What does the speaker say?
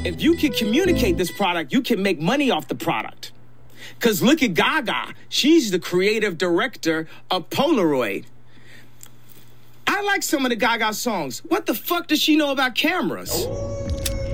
if you can communicate this product, you can make money off the product. Because look at Gaga. She's the creative director of Polaroid. I like some of the Gaga songs. What the fuck does she know about cameras?